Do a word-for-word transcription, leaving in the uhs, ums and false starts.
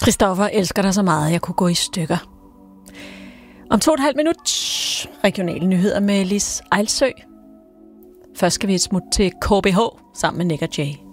Christoffer elsker dig så meget, jeg kunne gå i stykker. Om to og et halvt minut, regionale nyheder med Lis Ejlsø. Først skal vi et smut til K B H sammen med Nick og Jay.